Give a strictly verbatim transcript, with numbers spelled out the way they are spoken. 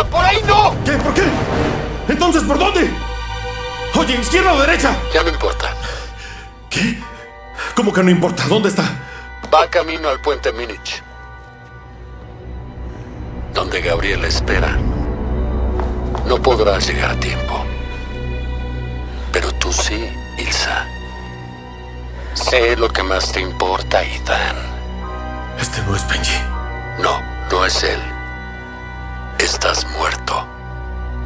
¡No! ¡Por ahí no! ¿Qué? ¿Por qué? Entonces, ¿por dónde? Oye, ¿izquierda o derecha? Ya no importa. ¿Qué? ¿Cómo que no importa? ¿Dónde está? Va camino al puente Múnich, donde Gabriel espera. No podrás llegar a tiempo. Pero tú sí, Ilsa. Sé lo que más te importa, Ethan. Este no es Benji. No, no es él. Estás muerto.